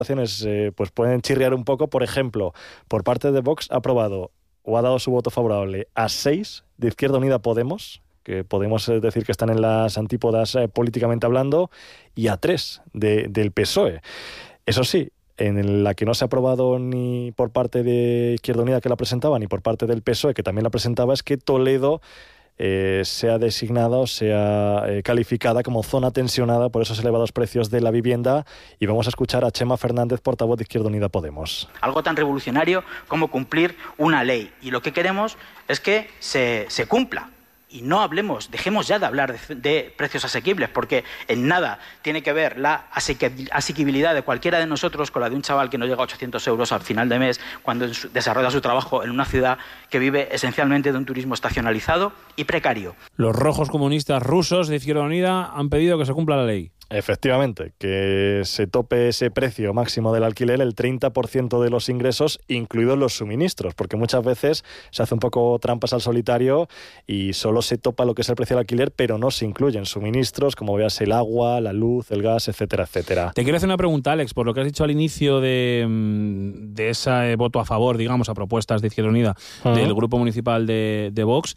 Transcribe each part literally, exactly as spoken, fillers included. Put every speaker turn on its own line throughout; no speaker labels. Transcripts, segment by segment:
Eh, pues pueden chirriar un poco. Por ejemplo, por parte de Vox ha aprobado o ha dado su voto favorable a seis de Izquierda Unida Podemos, que podemos decir que están en las antípodas eh, políticamente hablando, y a tres de, del P S O E. Eso sí, en la que no se ha aprobado ni por parte de Izquierda Unida, que la presentaba, ni por parte del P S O E, que también la presentaba, es que Toledo Eh, sea designada o sea eh, calificada como zona tensionada por esos elevados precios de la vivienda. Y vamos a escuchar a Chema Fernández, portavoz de Izquierda Unida Podemos.
Algo tan revolucionario como cumplir una ley. Y lo que queremos es que se, se cumpla. Y no hablemos, dejemos ya de hablar de, de precios asequibles, porque en nada tiene que ver la asequibilidad de cualquiera de nosotros con la de un chaval que no llega a ochocientos euros al final de mes cuando desarrolla su trabajo en una ciudad que vive esencialmente de un turismo estacionalizado y precario.
Los rojos comunistas rusos de Izquierda Unida han pedido que se cumpla la ley.
Efectivamente, que se tope ese precio máximo del alquiler, el treinta por ciento de los ingresos, incluidos los suministros, porque muchas veces se hace un poco trampas al solitario y solo se topa lo que es el precio del alquiler, pero no se incluyen suministros, como veas el agua, la luz, el gas, etcétera, etcétera.
Te quiero hacer una pregunta, Alex, por lo que has dicho al inicio de, de ese voto a favor, digamos, a propuestas de Izquierda Unida, uh-huh. del Grupo Municipal de, de Vox,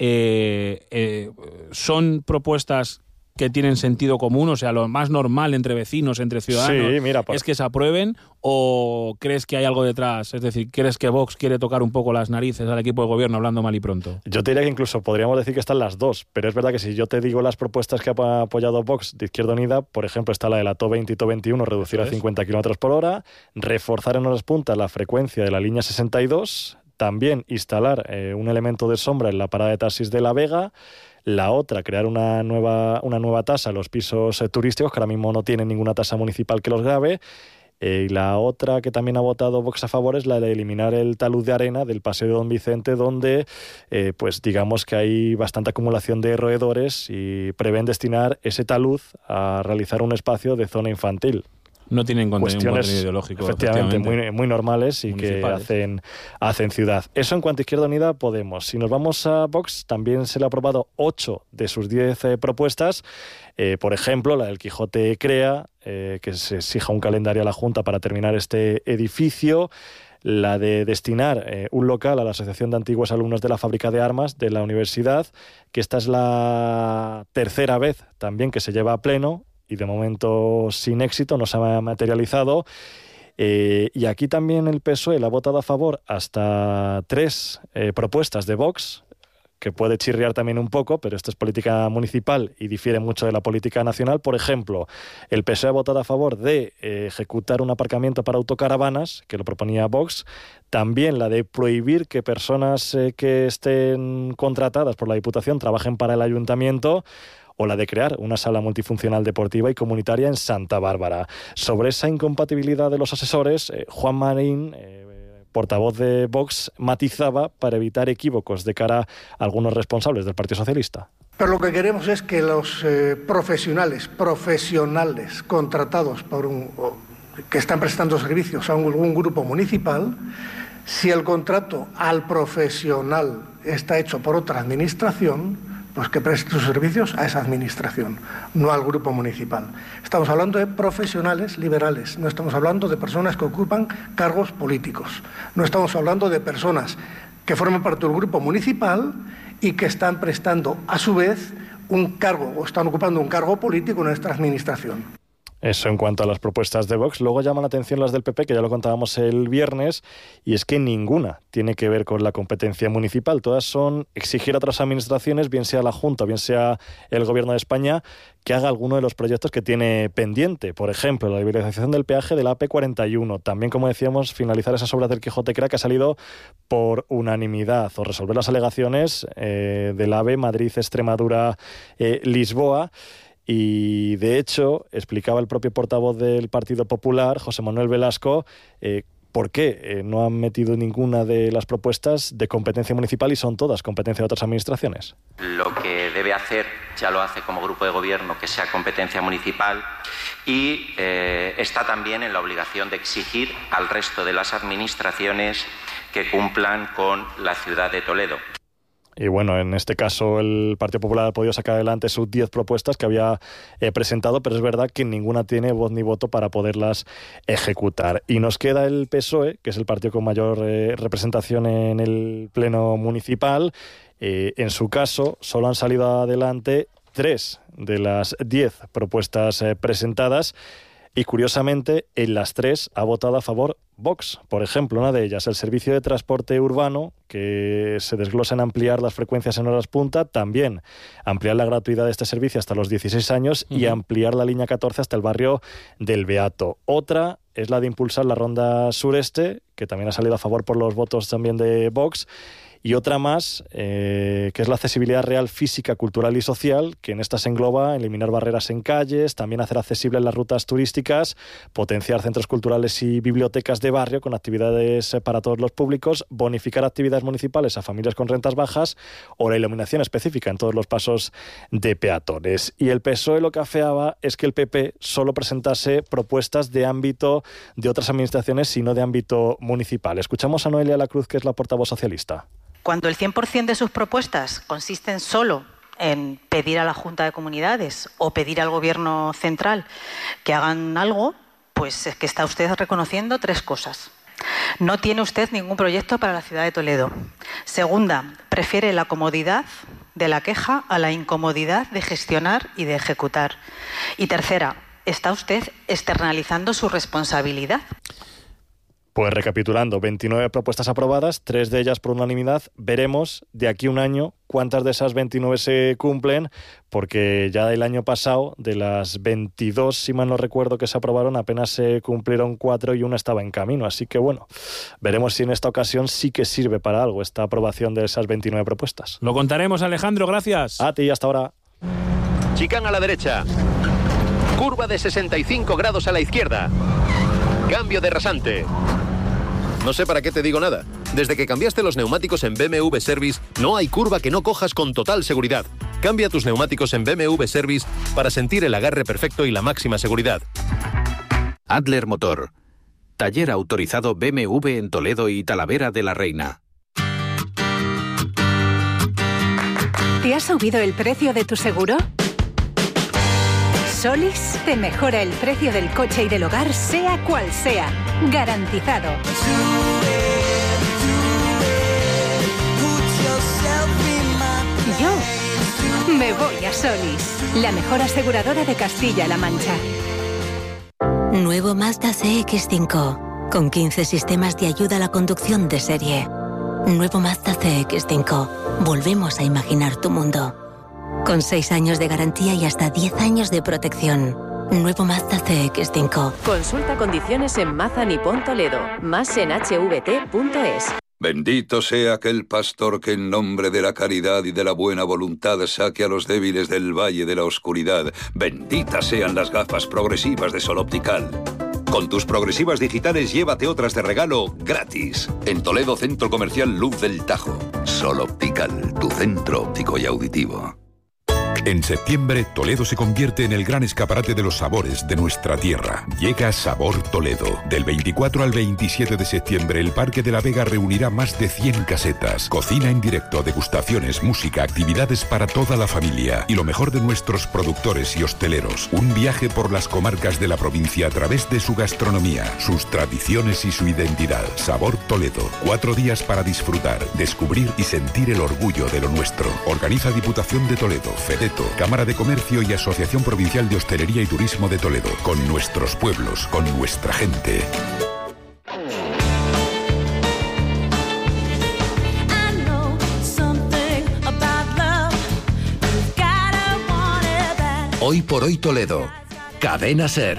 eh, eh, ¿son propuestas que tienen sentido común? O sea, lo más normal entre vecinos, entre ciudadanos,
sí, mira, por...
es que se aprueben, o crees que hay algo detrás? Es decir, ¿crees que Vox quiere tocar un poco las narices al equipo de gobierno hablando mal y pronto?
Yo te diría que incluso podríamos decir que están las dos, pero es verdad que si yo te digo las propuestas que ha apoyado Vox de Izquierda Unida, por ejemplo, está la de la T O veinte y T O veintiuno, reducir a cincuenta kilómetros por hora, reforzar en horas puntas la frecuencia de la línea sesenta y dos, también instalar eh, un elemento de sombra en la parada de taxis de La Vega. La otra, crear una nueva, una nueva tasa en los pisos eh, turísticos, que ahora mismo no tienen ninguna tasa municipal que los grave. Eh, y la otra que también ha votado Vox a favor es la de eliminar el talud de arena del Paseo de Don Vicente, donde eh, pues digamos que hay bastante acumulación de roedores y prevén destinar ese talud a realizar un espacio de zona infantil.
No tienen contenido, un contenido ideológico.
Efectivamente, efectivamente. Muy, muy normales y que hacen, hacen ciudad. Eso en cuanto a Izquierda Unida Podemos. Si nos vamos a Vox, también se le ha aprobado ocho de sus diez eh, propuestas. Eh, por ejemplo, la del Quijote Crea, eh, que se exija un calendario a la Junta para terminar este edificio. La de destinar eh, un local a la Asociación de Antiguos Alumnos de la Fábrica de Armas de la Universidad, que esta es la tercera vez también que se lleva a pleno, y de momento sin éxito, no se ha materializado. Eh, y aquí también el P S O E le ha votado a favor hasta tres eh, propuestas de Vox, que puede chirriar también un poco, pero esto es política municipal y difiere mucho de la política nacional. Por ejemplo, el P S O E ha votado a favor de eh, ejecutar un aparcamiento para autocaravanas, que lo proponía Vox. También la de prohibir que personas eh, que estén contratadas por la Diputación trabajen para el Ayuntamiento, o la de crear una sala multifuncional deportiva y comunitaria en Santa Bárbara. Sobre esa incompatibilidad de los asesores, eh, Juan Marín, eh, portavoz de Vox, matizaba para evitar equívocos de cara a algunos responsables del Partido Socialista.
Pero lo que queremos es que los eh, profesionales, profesionales contratados por un, o, que están prestando servicios a algún grupo municipal, si el contrato al profesional está hecho por otra administración, pues que preste sus servicios a esa administración, no al grupo municipal. Estamos hablando de profesionales liberales, no estamos hablando de personas que ocupan cargos políticos, no estamos hablando de personas que forman parte del grupo municipal y que están prestando a su vez un cargo o están ocupando un cargo político en nuestra administración.
Eso en cuanto a las propuestas de Vox. Luego llaman la atención las del P P, que ya lo contábamos el viernes, y es que ninguna tiene que ver con la competencia municipal. Todas son exigir a otras administraciones, bien sea la Junta, bien sea el Gobierno de España, que haga alguno de los proyectos que tiene pendiente. Por ejemplo, la liberalización del peaje de la A P cuarenta y uno. También, como decíamos, finalizar esas obras del Quijote Crea, que ha salido por unanimidad, o resolver las alegaciones eh, del AVE Madrid-Extremadura-Lisboa. Eh, Y, de hecho, explicaba el propio portavoz del Partido Popular, José Manuel Velasco, eh, por qué eh, no han metido ninguna de las propuestas de competencia municipal y son todas competencia de otras administraciones.
Lo que debe hacer, ya lo hace como grupo de gobierno, que sea competencia municipal, y eh, está también en la obligación de exigir al resto de las administraciones que cumplan con la ciudad de Toledo.
y bueno, en este caso el Partido Popular ha podido sacar adelante sus diez propuestas que había eh, presentado, pero es verdad que ninguna tiene voz ni voto para poderlas ejecutar. Y nos queda el P S O E, que es el partido con mayor eh, representación en el Pleno Municipal. Eh, en su caso, solo han salido adelante tres de las diez propuestas eh, presentadas, y curiosamente en las tres ha votado a favor Vox. Por ejemplo, una de ellas, el servicio de transporte urbano, que se desglosa en ampliar las frecuencias en horas punta, también ampliar la gratuidad de este servicio hasta los dieciséis años uh-huh. y ampliar la línea catorce hasta el barrio del Beato. Otra es la de impulsar la ronda sureste, que también ha salido a favor por los votos también de Vox. Y otra más, eh, que es la accesibilidad real, física, cultural y social, que en esta se engloba eliminar barreras en calles, también hacer accesibles las rutas turísticas, potenciar centros culturales y bibliotecas de barrio con actividades para todos los públicos, bonificar actividades municipales a familias con rentas bajas o la iluminación específica en todos los pasos de peatones. Y el P S O E lo que afeaba es que el P P solo presentase propuestas de ámbito de otras administraciones, sino de ámbito municipal. Escuchamos a Noelia Lacruz, que es la portavoz socialista.
Cuando el cien por ciento de sus propuestas consisten solo en pedir a la Junta de Comunidades o pedir al Gobierno central que hagan algo, pues es que está usted reconociendo tres cosas. No tiene usted ningún proyecto para la ciudad de Toledo. Segunda, prefiere la comodidad de la queja a la incomodidad de gestionar y de ejecutar. Y tercera, está usted externalizando su responsabilidad.
Pues recapitulando, veintinueve propuestas aprobadas, tres de ellas por unanimidad. Veremos de aquí a un año cuántas de esas veintinueve se cumplen, porque ya el año pasado, de las veintidós, si mal no recuerdo, que se aprobaron, apenas se cumplieron cuatro y una estaba en camino. Así que bueno, veremos si en esta ocasión sí que sirve para algo esta aprobación de esas veintinueve propuestas.
Lo contaremos, Alejandro, gracias.
A ti, hasta ahora.
Chicán a la derecha. Curva de sesenta y cinco grados a la izquierda. Cambio de rasante. No sé para qué te digo nada. Desde que cambiaste los neumáticos en B M W Service, no hay curva que no cojas con total seguridad. Cambia tus neumáticos en B M W Service para sentir el agarre perfecto y la máxima seguridad.
Adler Motor. Taller autorizado B M W en Toledo y Talavera de la Reina.
¿Te ha subido el precio de tu seguro? Solis te mejora el precio del coche y del hogar, sea cual sea. Garantizado. Yo me voy a Solis, la mejor aseguradora de Castilla-La Mancha.
Nuevo Mazda C X cinco, con quince sistemas de ayuda a la conducción de serie. Nuevo Mazda C X cinco. Volvemos a imaginar tu mundo. Con seis años de garantía y hasta diez años de protección. Nuevo Mazda C X cinco.
Consulta condiciones en Mazda Nippon Toledo. Más en h v t punto es.
Bendito sea aquel pastor que en nombre de la caridad y de la buena voluntad saque a los débiles del valle de la oscuridad. Benditas sean las gafas progresivas de Sol Optical. Con tus progresivas digitales llévate otras de regalo gratis. En Toledo, Centro Comercial Luz del Tajo. Sol Optical, tu centro óptico y auditivo.
En septiembre, Toledo se convierte en el gran escaparate de los sabores de nuestra tierra. Llega Sabor Toledo. Del veinticuatro al veintisiete de septiembre, el Parque de la Vega reunirá más de cien casetas. Cocina en directo, degustaciones, música, actividades para toda la familia. Y lo mejor de nuestros productores y hosteleros. Un viaje por las comarcas de la provincia a través de su gastronomía, sus tradiciones y su identidad. Sabor Toledo. Cuatro días para disfrutar, descubrir y sentir el orgullo de lo nuestro. Organiza Diputación de Toledo, Fedeto, Cámara de Comercio y Asociación Provincial de Hostelería y Turismo de Toledo. Con nuestros pueblos, con nuestra gente.
Hoy por hoy Toledo. Cadena SER.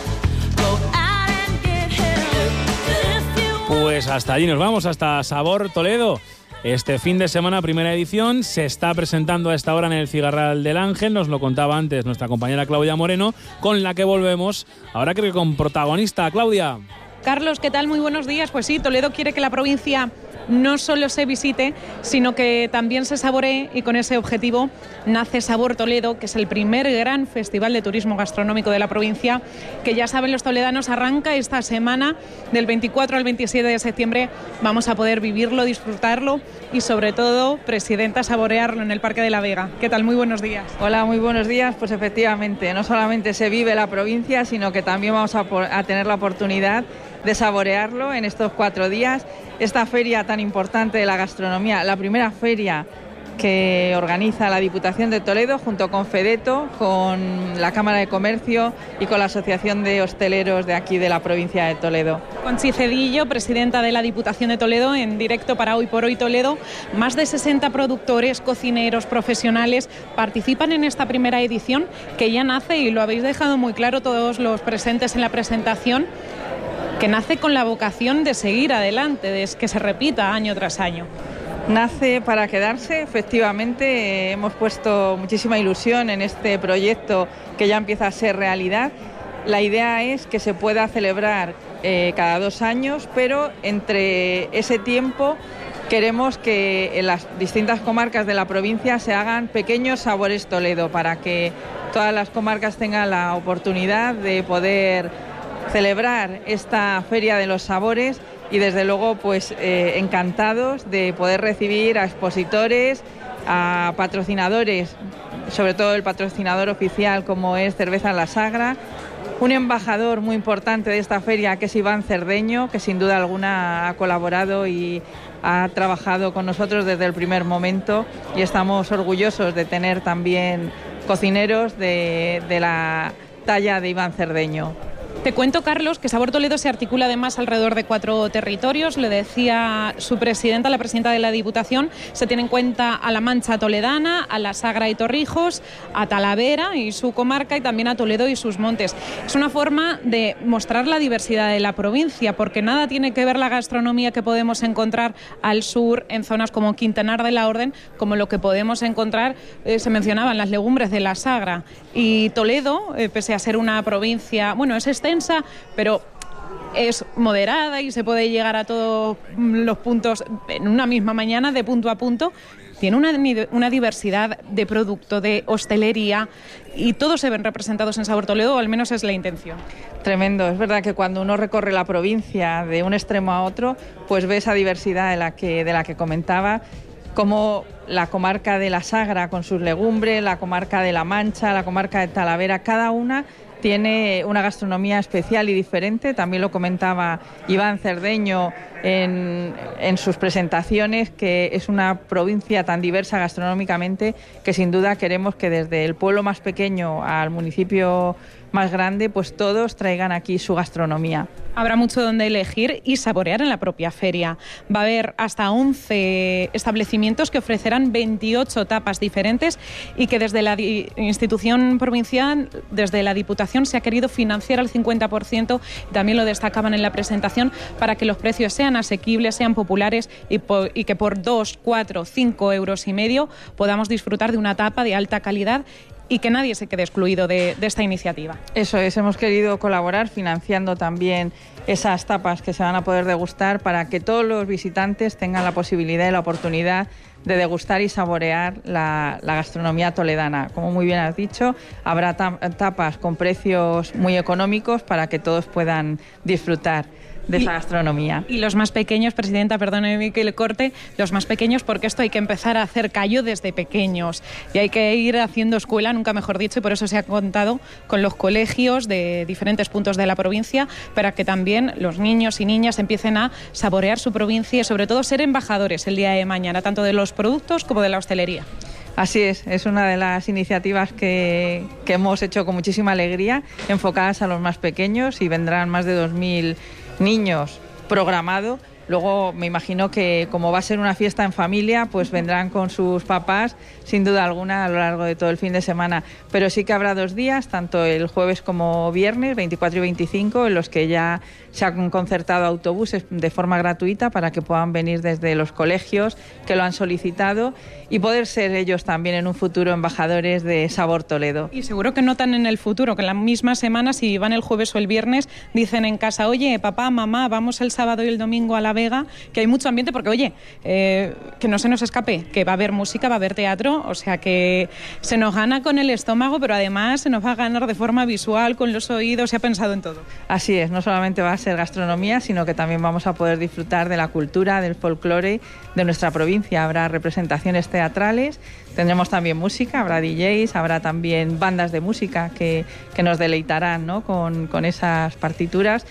Pues hasta allí nos vamos, hasta Sabor Toledo. Este fin de semana, primera edición, se está presentando a esta hora en el Cigarral del Ángel, nos lo contaba antes nuestra compañera Claudia Moreno, con la que volvemos, ahora creo que con protagonista. Claudia.
Carlos, ¿qué tal? Muy buenos días. Pues sí, Toledo quiere que la provincia no solo se visite, sino que también se saboree, y con ese objetivo nace Sabor Toledo, que es el primer gran festival de turismo gastronómico de la provincia, que ya saben los toledanos arranca esta semana del veinticuatro al veintisiete de septiembre. Vamos a poder vivirlo, disfrutarlo y sobre todo, presidenta, saborearlo en el Parque de la Vega. ¿Qué tal? Muy buenos días.
Hola, muy buenos días. Pues efectivamente, no solamente se vive la provincia, sino que también vamos a, a tener la oportunidad de saborearlo en estos cuatro días. Esta feria tan importante de la gastronomía, la primera feria que organiza la Diputación de Toledo junto con Fedeto, con la Cámara de Comercio y con la Asociación de Hosteleros de aquí de la provincia de Toledo.
Conchi Cedillo, presidenta de la Diputación de Toledo, en directo para Hoy por Hoy Toledo. Más de sesenta productores, cocineros, profesionales participan en esta primera edición que ya nace, y lo habéis dejado muy claro todos los presentes en la presentación, que nace con la vocación de seguir adelante, de que se repita año tras año.
Nace para quedarse, efectivamente, hemos puesto muchísima ilusión en este proyecto que ya empieza a ser realidad. La idea es que se pueda celebrar eh, cada dos años, pero entre ese tiempo queremos que en las distintas comarcas de la provincia se hagan pequeños Sabores Toledo, para que todas las comarcas tengan la oportunidad de poder celebrar esta Feria de los Sabores. Y desde luego, pues eh, encantados de poder recibir a expositores, a patrocinadores, sobre todo el patrocinador oficial como es Cerveza La Sagra, un embajador muy importante de esta feria que es Iván Cerdeño, que sin duda alguna ha colaborado y ha trabajado con nosotros desde el primer momento, y estamos orgullosos de tener también cocineros de, de la talla de Iván Cerdeño.
Te cuento, Carlos, que Sabor Toledo se articula además alrededor de cuatro territorios. Le decía su presidenta, la presidenta de la Diputación, se tiene en cuenta a la Mancha toledana, a la Sagra y Torrijos, a Talavera y su comarca, y también a Toledo y sus montes. Es una forma de mostrar la diversidad de la provincia, porque nada tiene que ver la gastronomía que podemos encontrar al sur, en zonas como Quintanar de la Orden, como lo que podemos encontrar, eh, se mencionaban las legumbres de la Sagra. Y Toledo, eh, pese a ser una provincia, bueno, es extensa, pero es moderada y se puede llegar a todos los puntos en una misma mañana, de punto a punto. Tiene una, una diversidad de producto, de hostelería, y todos se ven representados en Sabor Toledo, o al menos es la intención.
Tremendo. Es verdad que cuando uno recorre la provincia de un extremo a otro, pues ve esa diversidad de la que, de la que comentaba, como la comarca de la Sagra con sus legumbres, la comarca de La Mancha, la comarca de Talavera, cada una tiene una gastronomía especial y diferente. También lo comentaba Iván Cerdeño en, en sus presentaciones, que es una provincia tan diversa gastronómicamente que sin duda queremos que desde el pueblo más pequeño al municipio más grande, pues todos traigan aquí su gastronomía.
Habrá mucho donde elegir y saborear en la propia feria. Va a haber hasta once establecimientos que ofrecerán veintiocho tapas diferentes, y que desde la institución provincial, desde la Diputación, se ha querido financiar al cincuenta por ciento, y también lo destacaban en la presentación, para que los precios sean asequibles, sean populares, y, po y que por dos, cuatro, cinco euros y medio podamos disfrutar de una tapa de alta calidad, y que nadie se quede excluido de, de esta iniciativa.
Eso es, hemos querido colaborar financiando también esas tapas que se van a poder degustar, para que todos los visitantes tengan la posibilidad y la oportunidad de degustar y saborear la, la gastronomía toledana. Como muy bien has dicho, habrá tapas con precios muy económicos para que todos puedan disfrutar de esa gastronomía.
Y los más pequeños, presidenta, perdóneme que le corte, los más pequeños, porque esto hay que empezar a hacer callo desde pequeños, y hay que ir haciendo escuela, nunca mejor dicho, y por eso se ha contado con los colegios de diferentes puntos de la provincia, para que también los niños y niñas empiecen a saborear su provincia y sobre todo ser embajadores el día de mañana, tanto de los productos como de la hostelería.
Así es, es una de las iniciativas que, que hemos hecho con muchísima alegría, enfocadas a los más pequeños, y vendrán más de dos mil niños programado. Luego me imagino que, como va a ser una fiesta en familia, pues vendrán con sus papás, sin duda alguna, a lo largo de todo el fin de semana. Pero sí que habrá dos días, tanto el jueves como viernes, veinticuatro y veinticinco, en los que ya se han concertado autobuses de forma gratuita para que puedan venir desde los colegios que lo han solicitado, y poder ser ellos también en un futuro embajadores de Sabor Toledo.
Y seguro que notan en el futuro que en la misma semana, si van el jueves o el viernes, dicen en casa: oye, papá, mamá, vamos el sábado y el domingo a la Vega, que hay mucho ambiente, porque oye, eh, que no se nos escape, que va a haber música, va a haber teatro, o sea que se nos gana con el estómago, pero además se nos va a ganar de forma visual, con los oídos, se ha pensado en todo.
Así es, no solamente va a ser gastronomía, sino que también vamos a poder disfrutar de la cultura, del folclore de nuestra provincia. Habrá representaciones teatrales, tendremos también música, habrá D Js, habrá también bandas de música que, que nos deleitarán, ¿no?, con, con esas partituras.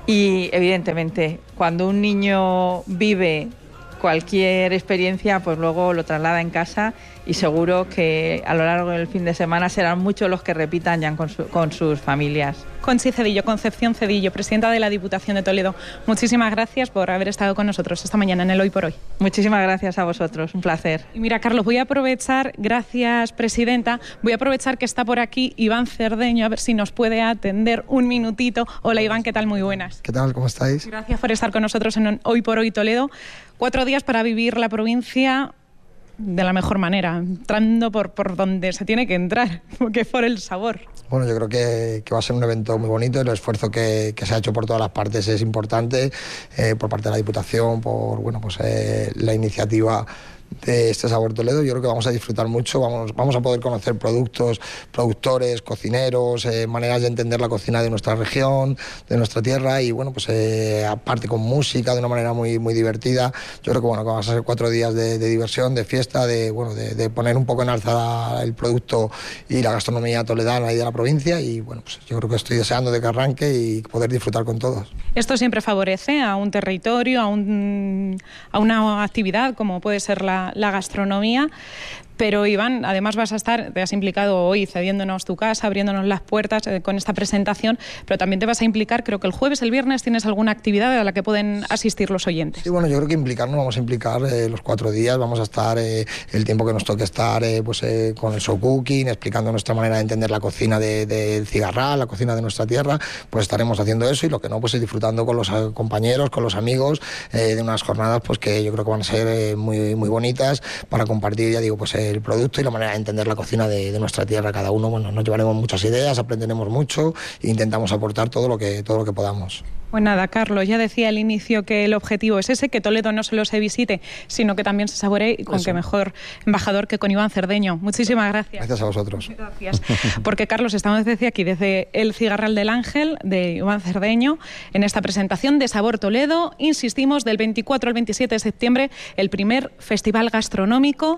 Y evidentemente, cuando un niño vive cualquier experiencia, pues luego lo traslada en casa, y seguro que a lo largo del fin de semana serán muchos los que repitan ya con, su, con sus familias.
Conchi Cedillo, Concepción Cedillo, presidenta de la Diputación de Toledo, muchísimas gracias por haber estado con nosotros esta mañana en el Hoy por Hoy.
Muchísimas gracias a vosotros, un placer.
Y mira, Carlos, voy a aprovechar, gracias presidenta, voy a aprovechar que está por aquí Iván Cerdeño, a ver si nos puede atender un minutito. Hola Iván, ¿qué tal? Muy buenas.
¿Qué tal? ¿Cómo estáis?
Gracias por estar con nosotros en Hoy por Hoy Toledo. Cuatro días para vivir la provincia de la mejor manera, entrando por, por donde se tiene que entrar, que es por el sabor.
Bueno, yo creo que, que va a ser un evento muy bonito. El esfuerzo que, que se ha hecho por todas las partes es importante, eh, por parte de la Diputación, por bueno, pues eh, la iniciativa de este Sabor Toledo. Yo creo que vamos a disfrutar mucho, vamos, vamos a poder conocer productos, productores, cocineros, eh, maneras de entender la cocina de nuestra región, de nuestra tierra, y bueno, pues eh, aparte con música de una manera muy, muy divertida. Yo creo que bueno, que vamos a ser cuatro días de, de diversión, de fiesta, de, bueno, de, de poner un poco en alza el producto y la gastronomía toledana y de la provincia, y bueno, pues yo creo que estoy deseando de que arranque y poder disfrutar con todos.
Esto siempre favorece a un territorio, a, un, a una actividad como puede ser la la gastronomía, pero Iván, además vas a estar, te has implicado hoy cediéndonos tu casa, abriéndonos las puertas eh, con esta presentación, pero también te vas a implicar, creo que el jueves, el viernes, tienes alguna actividad a la que pueden asistir los oyentes.
Sí, bueno, yo creo que implicarnos, vamos a implicar eh, los cuatro días, vamos a estar eh, el tiempo que nos toque estar eh, pues, eh, con el show cooking, explicando nuestra manera de entender la cocina del de, de cigarral, la cocina de nuestra tierra, pues estaremos haciendo eso, y lo que no, pues disfrutando con los compañeros, con los amigos, eh, de unas jornadas pues que yo creo que van a ser eh, muy, muy bonitas para compartir, ya digo, pues el producto y la manera de entender la cocina de, de nuestra tierra. Cada uno, bueno, nos llevaremos muchas ideas, aprenderemos mucho e intentamos aportar todo lo que, todo lo que podamos.
Pues nada, Carlos, ya decía al inicio que el objetivo es ese, que Toledo no solo se visite, sino que también se saboree, y con Eso. Qué mejor embajador que con Iván Cerdeño. Muchísimas gracias.
Gracias a vosotros.
Gracias. Porque Carlos, estamos desde aquí, desde el Cigarral del Ángel, de Iván Cerdeño, en esta presentación de Sabor Toledo. Insistimos, del veinticuatro al veintisiete de septiembre, el primer festival gastronómico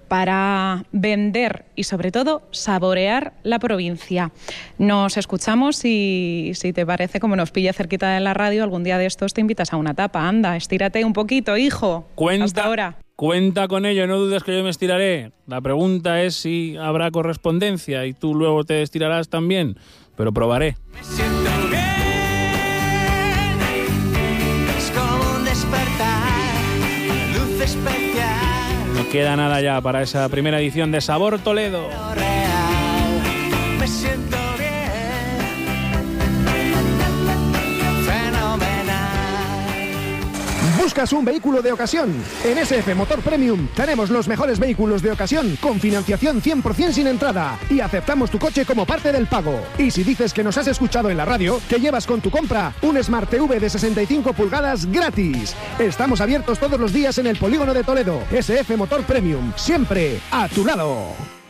para vender y, sobre todo, saborear la provincia. Nos escuchamos y, si te parece, como nos pilla cerquita de la radio, algún día de estos te invitas a una tapa. Anda, estírate un poquito, hijo.
Cuenta,
Hasta ahora.
Cuenta con ello, no dudes que yo me estiraré. La pregunta es si habrá correspondencia y tú luego te estirarás también, pero probaré.
Me siento bien, es como un despertar, luz especial.
No queda nada ya para esa primera edición de Sabor Toledo.
Real, me siento
¿Buscas un vehículo de ocasión? En S F Motor Premium tenemos los mejores vehículos de ocasión con financiación cien por ciento sin entrada y aceptamos tu coche como parte del pago. Y si dices que nos has escuchado en la radio, te llevas con tu compra un Smart T V de sesenta y cinco pulgadas gratis. Estamos abiertos todos los días en el Polígono de Toledo. S F Motor Premium, siempre a tu lado.